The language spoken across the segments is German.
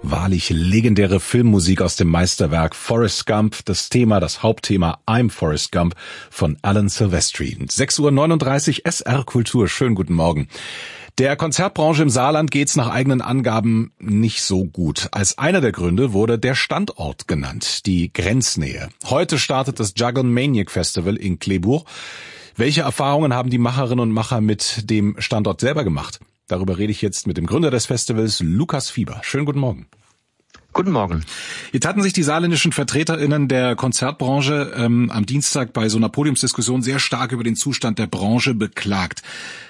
Wahrlich legendäre Filmmusik aus dem Meisterwerk Forrest Gump. Das Hauptthema I'm Forrest Gump von Alan Silvestri. 6:39 Uhr SR Kultur. Schönen guten Morgen. Der Konzertbranche im Saarland geht's nach eigenen Angaben nicht so gut. Als einer der Gründe wurde der Standort genannt, die Grenznähe. Heute startet das Juggle Maniac Festival in Clébourg. Welche Erfahrungen haben die Macherinnen und Macher mit dem Standort selber gemacht? Darüber rede ich jetzt mit dem Gründer des Festivals, Lukas Fieber. Schönen guten Morgen. Guten Morgen. Jetzt hatten sich die saarländischen VertreterInnen der Konzertbranche am Dienstag bei so einer Podiumsdiskussion sehr stark über den Zustand der Branche beklagt.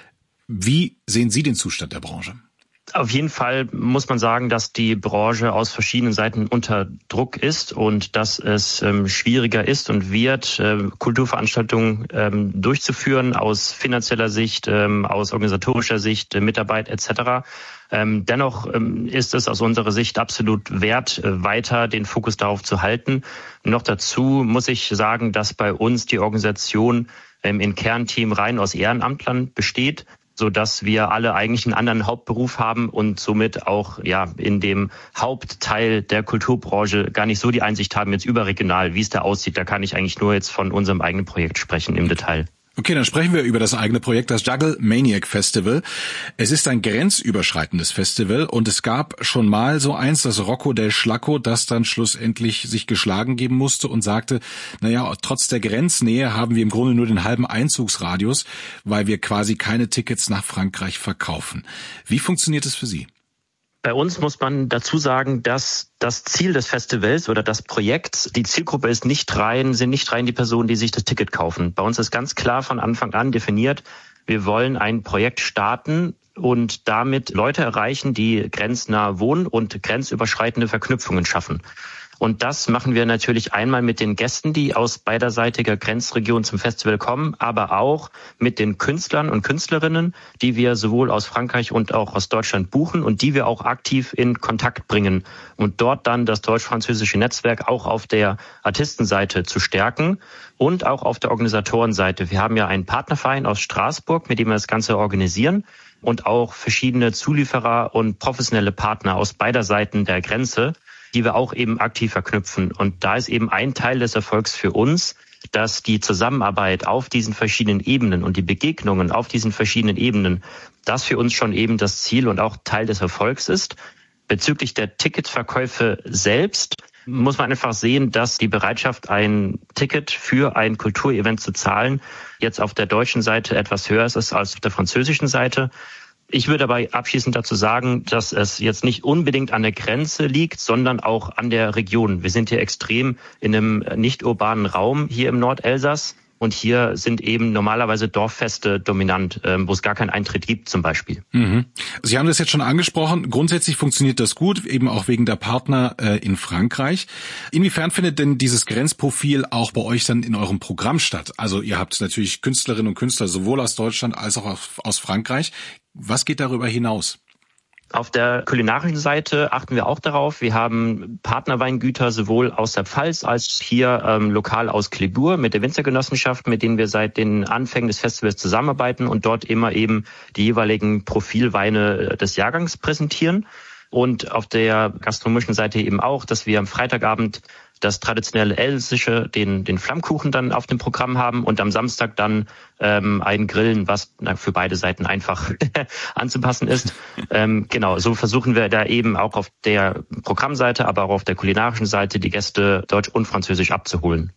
Wie sehen Sie den Zustand der Branche? Auf jeden Fall muss man sagen, dass die Branche aus verschiedenen Seiten unter Druck ist und dass es schwieriger ist und wird, Kulturveranstaltungen durchzuführen aus finanzieller Sicht, aus organisatorischer Sicht, Mitarbeit etc. Dennoch ist es aus unserer Sicht absolut wert, weiter den Fokus darauf zu halten. Noch dazu muss ich sagen, dass bei uns die Organisation im Kernteam rein aus Ehrenamtlern besteht, so dass wir alle eigentlich einen anderen Hauptberuf haben und somit auch in dem Hauptteil der Kulturbranche gar nicht so die Einsicht haben jetzt überregional, wie es da aussieht. Da kann ich eigentlich nur jetzt von unserem eigenen Projekt sprechen im Detail. Okay, dann sprechen wir über das eigene Projekt, das Juggle Maniac Festival. Es ist ein grenzüberschreitendes Festival und es gab schon mal so eins, das Rocco del Schlacco, das dann schlussendlich sich geschlagen geben musste und sagte, trotz der Grenznähe haben wir im Grunde nur den halben Einzugsradius, weil wir quasi keine Tickets nach Frankreich verkaufen. Wie funktioniert es für Sie? Bei uns muss man dazu sagen, dass das Ziel des Festivals oder des Projekts, die Zielgruppe sind nicht rein die Personen, die sich das Ticket kaufen. Bei uns ist ganz klar von Anfang an definiert, wir wollen ein Projekt starten und damit Leute erreichen, die grenznah wohnen und grenzüberschreitende Verknüpfungen schaffen. Und das machen wir natürlich einmal mit den Gästen, die aus beiderseitiger Grenzregion zum Festival kommen, aber auch mit den Künstlern und Künstlerinnen, die wir sowohl aus Frankreich und auch aus Deutschland buchen und die wir auch aktiv in Kontakt bringen und dort dann das deutsch-französische Netzwerk auch auf der Artistenseite zu stärken und auch auf der Organisatorenseite. Wir haben ja einen Partnerverein aus Straßburg, mit dem wir das Ganze organisieren und auch verschiedene Zulieferer und professionelle Partner aus beider Seiten der Grenze, die wir auch eben aktiv verknüpfen. Und da ist eben ein Teil des Erfolgs für uns, dass die Zusammenarbeit auf diesen verschiedenen Ebenen und die Begegnungen auf diesen verschiedenen Ebenen, das für uns schon eben das Ziel und auch Teil des Erfolgs ist. Bezüglich der Ticketverkäufe selbst muss man einfach sehen, dass die Bereitschaft, ein Ticket für ein Kulturevent zu zahlen, jetzt auf der deutschen Seite etwas höher ist als auf der französischen Seite. Ich würde aber abschließend dazu sagen, dass es jetzt nicht unbedingt an der Grenze liegt, sondern auch an der Region. Wir sind hier extrem in einem nicht urbanen Raum hier im Nordelsass und hier sind eben normalerweise Dorffeste dominant, wo es gar keinen Eintritt gibt zum Beispiel. Mhm. Sie haben das jetzt schon angesprochen. Grundsätzlich funktioniert das gut, eben auch wegen der Partner in Frankreich. Inwiefern findet denn dieses Grenzprofil auch bei euch dann in eurem Programm statt? Also ihr habt natürlich Künstlerinnen und Künstler sowohl aus Deutschland als auch aus Frankreich. Was geht darüber hinaus? Auf der kulinarischen Seite achten wir auch darauf. Wir haben Partnerweingüter sowohl aus der Pfalz als hier lokal aus Clébourg mit der Winzergenossenschaft, mit denen wir seit den Anfängen des Festivals zusammenarbeiten und dort immer eben die jeweiligen Profilweine des Jahrgangs präsentieren. Und auf der gastronomischen Seite eben auch, dass wir am Freitagabend das traditionelle Elsässische, den Flammkuchen dann auf dem Programm haben und am Samstag dann ein Grillen, was für beide Seiten einfach anzupassen ist. Genau, so versuchen wir da eben auch auf der Programmseite, aber auch auf der kulinarischen Seite die Gäste Deutsch und Französisch abzuholen.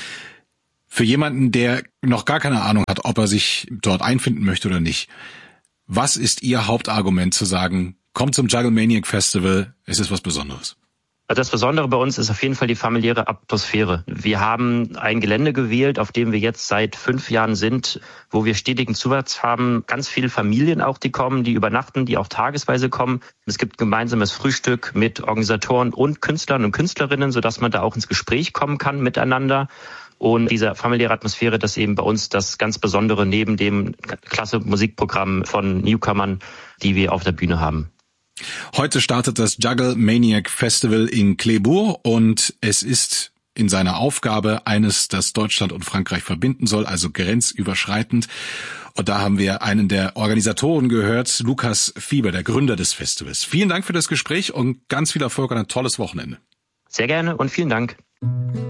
Für jemanden, der noch gar keine Ahnung hat, ob er sich dort einfinden möchte oder nicht, was ist Ihr Hauptargument zu sagen, kommt zum Juggle Maniac Festival, es ist was Besonderes? Das Besondere bei uns ist auf jeden Fall die familiäre Atmosphäre. Wir haben ein Gelände gewählt, auf dem wir jetzt seit 5 Jahren sind, wo wir stetigen Zuwachs haben. Ganz viele Familien auch, die kommen, die übernachten, die auch tagesweise kommen. Es gibt gemeinsames Frühstück mit Organisatoren und Künstlern und Künstlerinnen, sodass man da auch ins Gespräch kommen kann miteinander. Und diese familiäre Atmosphäre, das ist eben bei uns das ganz Besondere neben dem klasse Musikprogramm von Newcomern, die wir auf der Bühne haben. Heute startet das Juggle Maniac Festival in Clébourg und es ist in seiner Aufgabe, eines, das Deutschland und Frankreich verbinden soll, also grenzüberschreitend. Und da haben wir einen der Organisatoren gehört, Lukas Fieber, der Gründer des Festivals. Vielen Dank für das Gespräch und ganz viel Erfolg und ein tolles Wochenende. Sehr gerne und vielen Dank.